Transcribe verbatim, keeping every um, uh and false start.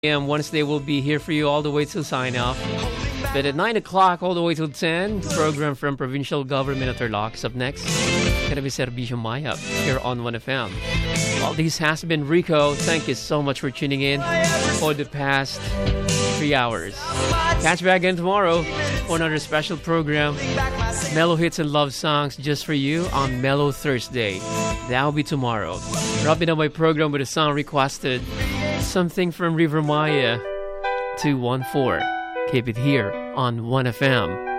p.m. Wednesday will be here for you all the way till sign off. But at nine o'clock all the way till ten, program from Provincial Government of Tarlac is up next. Gonna be Servicio Maya here on one F M. Well, this has been Rico. Thank you so much for tuning in for the past three hours. Catch back again tomorrow for another special program. Mellow hits and love songs just for you on Mellow Thursday. That'll be tomorrow. Wrapping up my program with a song requested. Something from River Maya two one four. Keep it here on one F M.